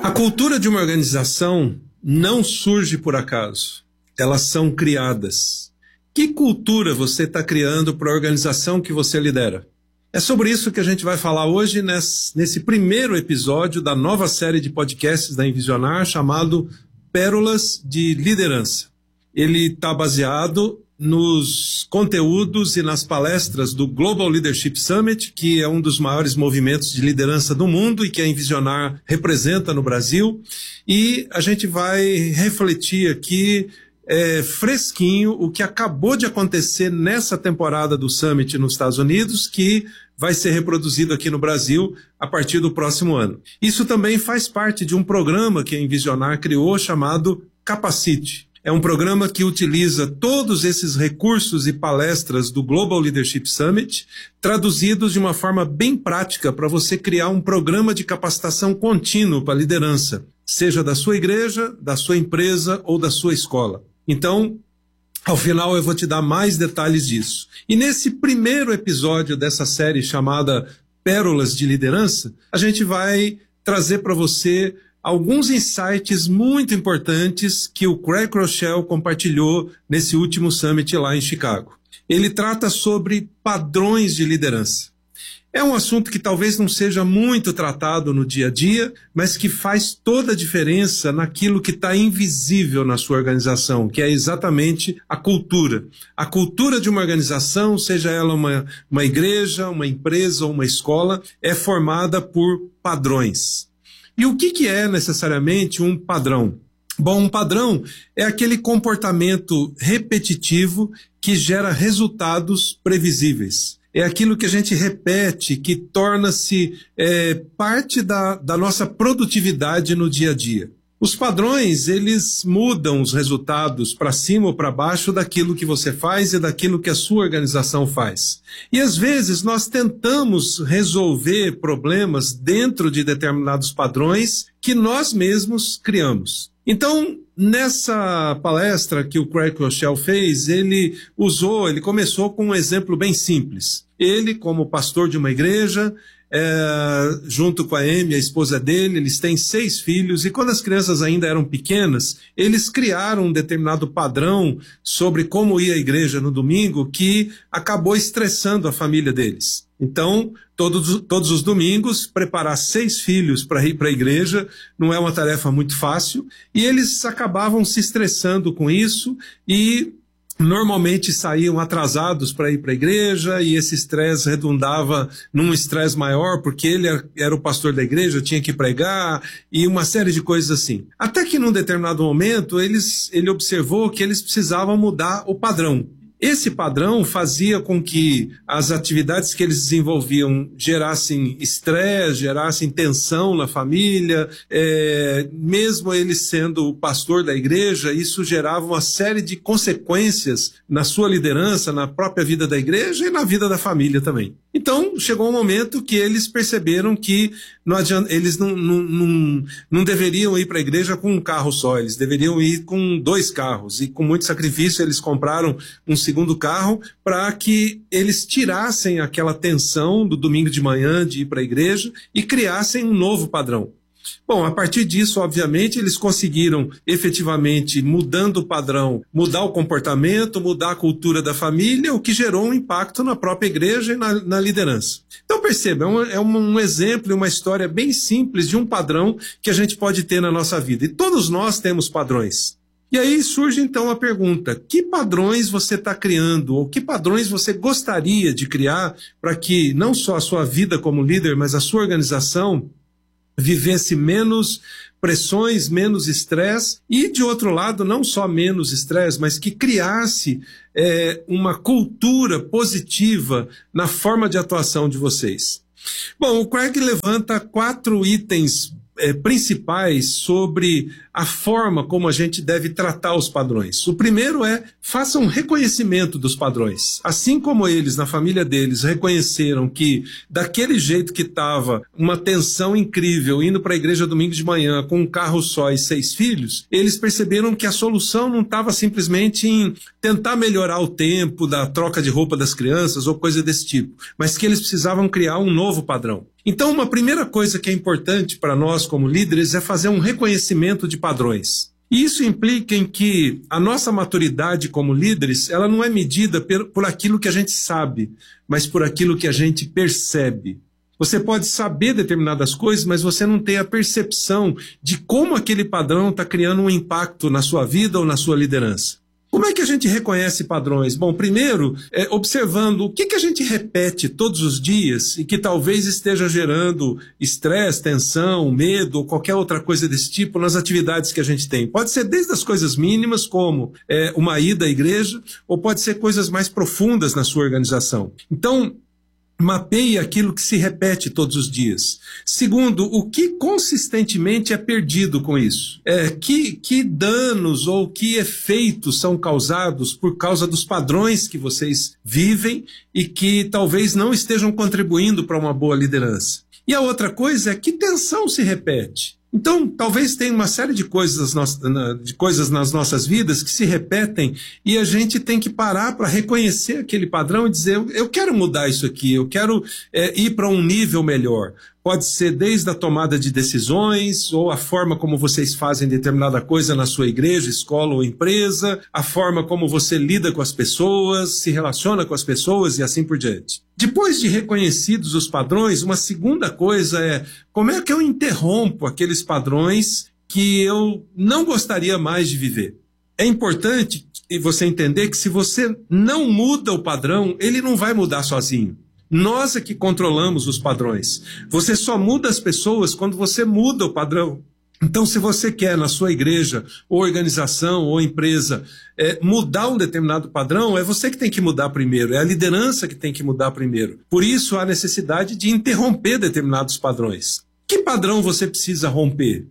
A cultura de uma organização não surge por acaso. Elas são criadas. Que cultura você está criando para a organização que você lidera? É sobre isso que a gente vai falar hoje nesse primeiro episódio da nova série de podcasts da Envisionar, chamado Pérolas de Liderança. Ele está baseado nos conteúdos e nas palestras do Global Leadership Summit, que é um dos maiores movimentos de liderança do mundo e que a Envisionar representa no Brasil. E a gente vai refletir aqui fresquinho o que acabou de acontecer nessa temporada do Summit nos Estados Unidos, que vai ser reproduzido aqui no Brasil a partir do próximo ano. Isso também faz parte de um programa que a Envisionar criou chamado Capacite. É um programa que utiliza todos esses recursos e palestras do Global Leadership Summit, traduzidos de uma forma bem prática para você criar um programa de capacitação contínuo para a liderança, seja da sua igreja, da sua empresa ou da sua escola. Então, ao final eu vou te dar mais detalhes disso. E nesse primeiro episódio dessa série chamada Pérolas de Liderança, a gente vai trazer para você alguns insights muito importantes que o Craig Groeschel compartilhou nesse último summit lá em Chicago. Ele trata sobre padrões de liderança. É um assunto que talvez não seja muito tratado no dia a dia, mas que faz toda a diferença naquilo que está invisível na sua organização, que é exatamente a cultura. A cultura de uma organização, seja ela uma igreja, uma empresa ou uma escola, é formada por padrões. E o que é necessariamente um padrão? Bom, um padrão é aquele comportamento repetitivo que gera resultados previsíveis. É aquilo que a gente repete, que torna-se parte da nossa produtividade no dia a dia. Os padrões, eles mudam os resultados para cima ou para baixo daquilo que você faz e daquilo que a sua organização faz. E às vezes nós tentamos resolver problemas dentro de determinados padrões que nós mesmos criamos. Então, nessa palestra que o Craig Groeschel fez, ele começou com um exemplo bem simples. Ele, como pastor de uma igreja, junto com a Amy, a esposa dele, eles têm 6 filhos, e quando as crianças ainda eram pequenas, eles criaram um determinado padrão sobre como ir à igreja no domingo que acabou estressando a família deles. Então, todos os domingos, preparar 6 filhos para ir para a igreja não é uma tarefa muito fácil, e eles acabavam se estressando com isso e normalmente saíam atrasados para ir para a igreja, e esse estresse redundava num estresse maior, porque ele era o pastor da igreja, tinha que pregar, e uma série de coisas assim. Até que num determinado momento, ele observou que eles precisavam mudar o padrão. Esse padrão fazia com que as atividades que eles desenvolviam gerassem estresse, gerassem tensão na família, mesmo ele sendo o pastor da igreja, isso gerava uma série de consequências na sua liderança, na própria vida da igreja e na vida da família também. Então, chegou um momento que eles perceberam que eles não deveriam ir para a igreja com um carro só, eles deveriam ir com 2 carros, e com muito sacrifício eles compraram um segundo carro para que eles tirassem aquela tensão do domingo de manhã de ir para a igreja e criassem um novo padrão. Bom, a partir disso, obviamente, eles conseguiram efetivamente, mudando o padrão, mudar o comportamento, mudar a cultura da família, o que gerou um impacto na própria igreja e na liderança. Então perceba, é um exemplo e uma história bem simples de um padrão que a gente pode ter na nossa vida. E todos nós temos padrões. E aí surge então a pergunta: que padrões você está criando, ou que padrões você gostaria de criar para que não só a sua vida como líder, mas a sua organização vivesse menos pressões, menos estresse, e de outro lado, não só menos estresse, mas que criasse uma cultura positiva na forma de atuação de vocês. Bom, o Craig levanta 4 itens principais sobre a forma como a gente deve tratar os padrões. O primeiro faça um reconhecimento dos padrões. Assim como eles, na família deles, reconheceram que daquele jeito que estava uma tensão incrível, indo para a igreja domingo de manhã com um carro só e 6 filhos, eles perceberam que a solução não estava simplesmente em tentar melhorar o tempo da troca de roupa das crianças ou coisa desse tipo, mas que eles precisavam criar um novo padrão. Então, uma primeira coisa que é importante para nós como líderes é fazer um reconhecimento de padrões. E isso implica em que a nossa maturidade como líderes, ela não é medida por aquilo que a gente sabe, mas por aquilo que a gente percebe. Você pode saber determinadas coisas, mas você não tem a percepção de como aquele padrão está criando um impacto na sua vida ou na sua liderança. Como é que a gente reconhece padrões? Bom, primeiro, observando o que a gente repete todos os dias e que talvez esteja gerando estresse, tensão, medo ou qualquer outra coisa desse tipo nas atividades que a gente tem. Pode ser desde as coisas mínimas, como uma ida à igreja, ou pode ser coisas mais profundas na sua organização. Então, mapeie aquilo que se repete todos os dias. Segundo, o que consistentemente é perdido com isso? Que danos ou que efeitos são causados por causa dos padrões que vocês vivem e que talvez não estejam contribuindo para uma boa liderança? E a outra coisa é que tensão se repete. Então, talvez tenha uma série de coisas nas nossas vidas que se repetem e a gente tem que parar para reconhecer aquele padrão e dizer, eu quero mudar isso aqui, eu quero ir para um nível melhor. Pode ser desde a tomada de decisões, ou a forma como vocês fazem determinada coisa na sua igreja, escola ou empresa, a forma como você lida com as pessoas, se relaciona com as pessoas e assim por diante. Depois de reconhecidos os padrões, uma segunda coisa é como é que eu interrompo aqueles padrões que eu não gostaria mais de viver. É importante você entender que se você não muda o padrão, ele não vai mudar sozinho. Nós é que controlamos os padrões. Você só muda as pessoas quando você muda o padrão. Então, se você quer na sua igreja, ou organização, ou empresa, mudar um determinado padrão, é você que tem que mudar primeiro, é a liderança que tem que mudar primeiro. Por isso, há necessidade de interromper determinados padrões. Que padrão você precisa romper?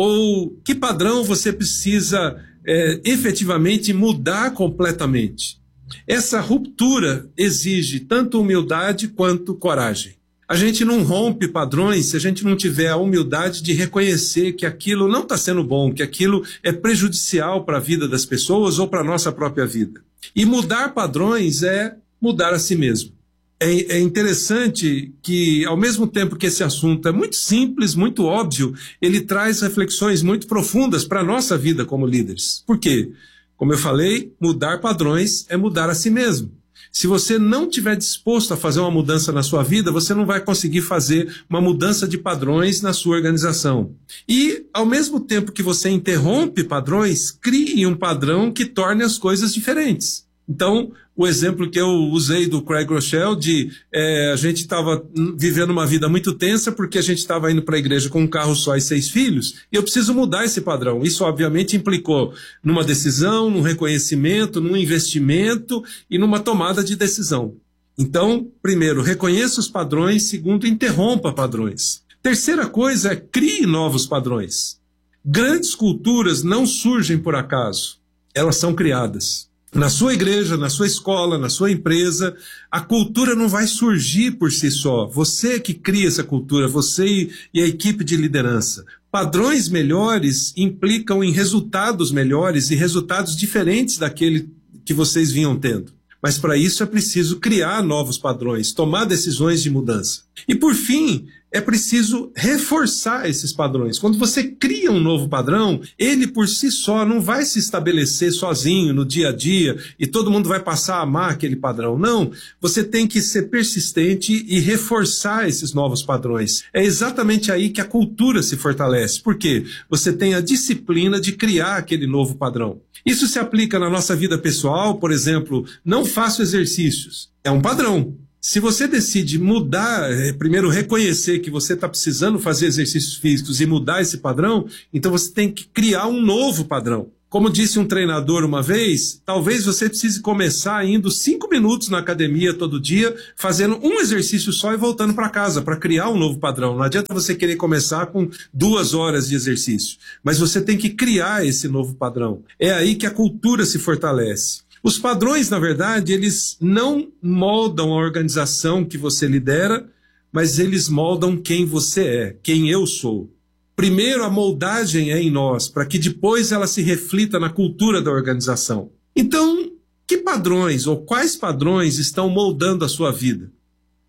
Ou que padrão você precisa efetivamente mudar completamente? Essa ruptura exige tanto humildade quanto coragem. A gente não rompe padrões se a gente não tiver a humildade de reconhecer que aquilo não está sendo bom, que aquilo é prejudicial para a vida das pessoas ou para a nossa própria vida. E mudar padrões é mudar a si mesmo. É interessante que, ao mesmo tempo que esse assunto é muito simples, muito óbvio, ele traz reflexões muito profundas para a nossa vida como líderes. Por quê? Como eu falei, mudar padrões é mudar a si mesmo. Se você não estiver disposto a fazer uma mudança na sua vida, você não vai conseguir fazer uma mudança de padrões na sua organização. E, ao mesmo tempo que você interrompe padrões, crie um padrão que torne as coisas diferentes. Então, o exemplo que eu usei do Craig Rochelle de a gente estava vivendo uma vida muito tensa porque a gente estava indo para a igreja com um carro só e 6 filhos, e eu preciso mudar esse padrão. Isso, obviamente, implicou numa decisão, num reconhecimento, num investimento e numa tomada de decisão. Então, primeiro, reconheça os padrões. Segundo, interrompa padrões. Terceira coisa é crie novos padrões. Grandes culturas não surgem por acaso, elas são criadas. Na sua igreja, na sua escola, na sua empresa, a cultura não vai surgir por si só. Você que cria essa cultura, você e a equipe de liderança. Padrões melhores implicam em resultados melhores e resultados diferentes daquele que vocês vinham tendo. Mas para isso é preciso criar novos padrões, tomar decisões de mudança. E por fim, é preciso reforçar esses padrões. Quando você cria um novo padrão, ele por si só não vai se estabelecer sozinho no dia a dia e todo mundo vai passar a amar aquele padrão. Não, você tem que ser persistente e reforçar esses novos padrões. É exatamente aí que a cultura se fortalece. Por quê? Você tem a disciplina de criar aquele novo padrão. Isso se aplica na nossa vida pessoal, por exemplo, não faço exercícios. É um padrão. Se você decide mudar, primeiro reconhecer que você está precisando fazer exercícios físicos e mudar esse padrão, então você tem que criar um novo padrão. Como disse um treinador uma vez, talvez você precise começar indo 5 minutos na academia todo dia, fazendo um exercício só e voltando para casa, para criar um novo padrão. Não adianta você querer começar com 2 horas de exercício, mas você tem que criar esse novo padrão. É aí que a cultura se fortalece. Os padrões, na verdade, eles não moldam a organização que você lidera, mas eles moldam quem você é, quem eu sou. Primeiro, a moldagem é em nós, para que depois ela se reflita na cultura da organização. Então, que padrões ou quais padrões estão moldando a sua vida?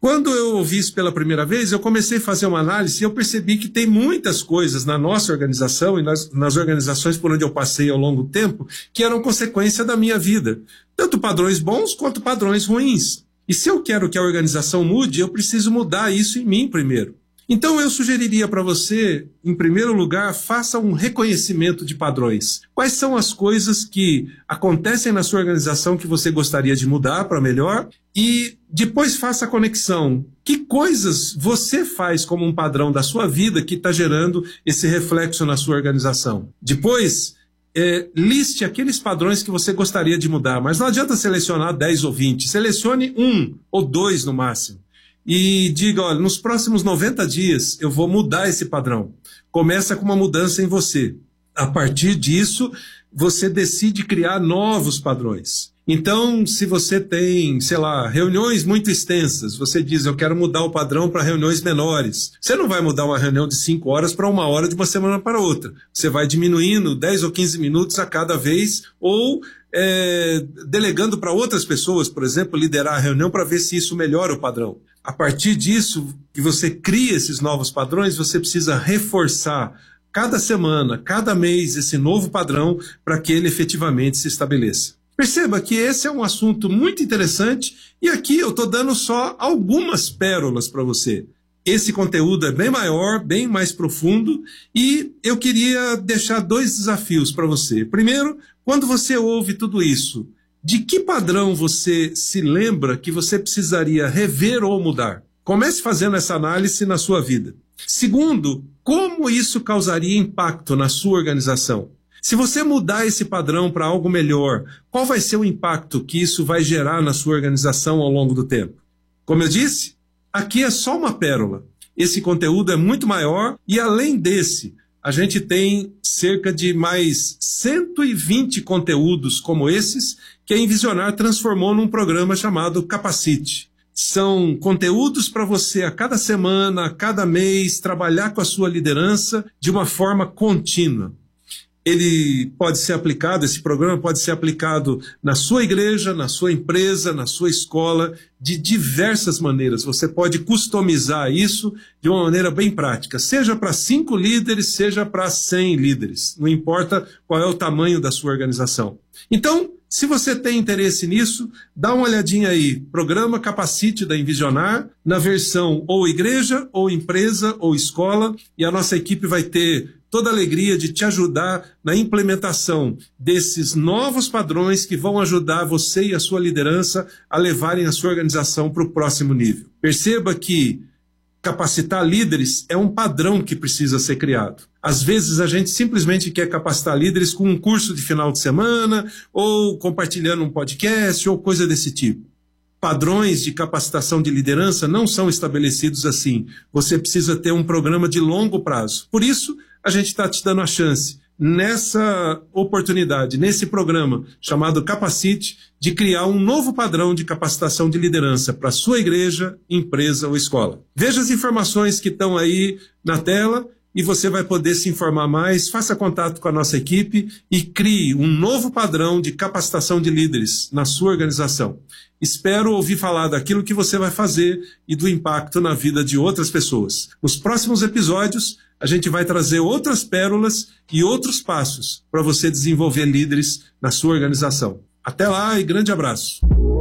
Quando eu ouvi isso pela primeira vez, eu comecei a fazer uma análise e eu percebi que tem muitas coisas na nossa organização e nas organizações por onde eu passei ao longo do tempo que eram consequência da minha vida. Tanto padrões bons quanto padrões ruins. E se eu quero que a organização mude, eu preciso mudar isso em mim primeiro. Então eu sugeriria para você, em primeiro lugar, faça um reconhecimento de padrões. Quais são as coisas que acontecem na sua organização que você gostaria de mudar para melhor? E depois faça a conexão. Que coisas você faz como um padrão da sua vida que está gerando esse reflexo na sua organização? Depois, liste aqueles padrões que você gostaria de mudar, mas não adianta selecionar 10 ou 20. Selecione 1 ou 2 no máximo. E diga, olha, nos próximos 90 dias eu vou mudar esse padrão. Começa com uma mudança em você. A partir disso, você decide criar novos padrões. Então, se você tem, sei lá, reuniões muito extensas, você diz, eu quero mudar o padrão para reuniões menores. Você não vai mudar uma reunião de 5 horas para 1 hora de uma semana para outra. Você vai diminuindo 10 ou 15 minutos a cada vez, ou delegando para outras pessoas, por exemplo, liderar a reunião para ver se isso melhora o padrão. A partir disso, que você cria esses novos padrões, você precisa reforçar cada semana, cada mês, esse novo padrão para que ele efetivamente se estabeleça. Perceba que esse é um assunto muito interessante e aqui eu estou dando só algumas pérolas para você. Esse conteúdo é bem maior, bem mais profundo e eu queria deixar 2 desafios para você. Primeiro, quando você ouve tudo isso, de que padrão você se lembra que você precisaria rever ou mudar? Comece fazendo essa análise na sua vida. Segundo, como isso causaria impacto na sua organização? Se você mudar esse padrão para algo melhor, qual vai ser o impacto que isso vai gerar na sua organização ao longo do tempo? Como eu disse, aqui é só uma pérola. Esse conteúdo é muito maior e, além desse, a gente tem cerca de mais 120 conteúdos como esses que a Envisionar transformou num programa chamado Capacite. São conteúdos para você a cada semana, a cada mês, trabalhar com a sua liderança de uma forma contínua. Ele pode ser aplicado, esse programa pode ser aplicado na sua igreja, na sua empresa, na sua escola, de diversas maneiras. Você pode customizar isso de uma maneira bem prática, seja para 5 líderes, seja para 100 líderes. Não importa qual é o tamanho da sua organização. Então, se você tem interesse nisso, dá uma olhadinha aí. Programa Capacite da Envisionar, na versão ou igreja, ou empresa, ou escola, e a nossa equipe vai ter toda a alegria de te ajudar na implementação desses novos padrões que vão ajudar você e a sua liderança a levarem a sua organização para o próximo nível. Perceba que capacitar líderes é um padrão que precisa ser criado. Às vezes a gente simplesmente quer capacitar líderes com um curso de final de semana, ou compartilhando um podcast, ou coisa desse tipo. Padrões de capacitação de liderança não são estabelecidos assim. Você precisa ter um programa de longo prazo. Por isso, a gente está te dando a chance, nessa oportunidade, nesse programa chamado Capacite, de criar um novo padrão de capacitação de liderança para a sua igreja, empresa ou escola. Veja as informações que estão aí na tela e você vai poder se informar mais. Faça contato com a nossa equipe e crie um novo padrão de capacitação de líderes na sua organização. Espero ouvir falar daquilo que você vai fazer e do impacto na vida de outras pessoas. Nos próximos episódios, a gente vai trazer outras pérolas e outros passos para você desenvolver líderes na sua organização. Até lá e grande abraço.